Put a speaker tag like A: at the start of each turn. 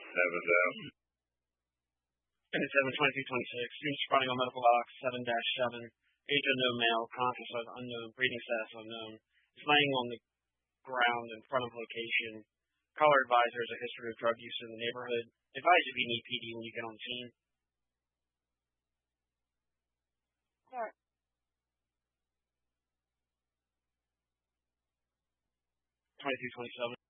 A: That was out.
B: 27-22-26. Students responding on medical box 7-7. Age unknown male. Conscious of unknown. Breathing status unknown. Is laying on the ground in front of location. Caller advisor has a history of drug use in the neighborhood. Advise if you need PD when you get on the scene.
C: Start.
B: 22-27.